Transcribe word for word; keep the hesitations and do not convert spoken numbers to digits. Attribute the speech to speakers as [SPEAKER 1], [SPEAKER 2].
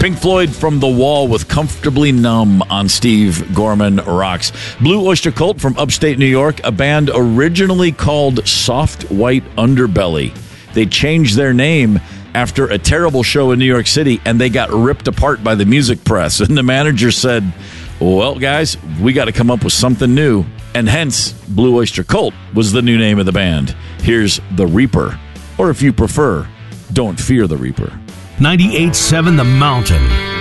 [SPEAKER 1] Pink Floyd from The Wall with Comfortably Numb on Steve Gorman Rocks. Blue Oyster Cult from upstate New York, a band originally called Soft White Underbelly. They changed their name after a terrible show in New York City, and they got ripped apart by the music press. And the manager said, well, guys, we got to come up with something new. And hence, Blue Oyster Cult was the new name of the band. Here's The Reaper. Or if you prefer, Don't Fear the Reaper.
[SPEAKER 2] ninety-eight point seven The Mountain.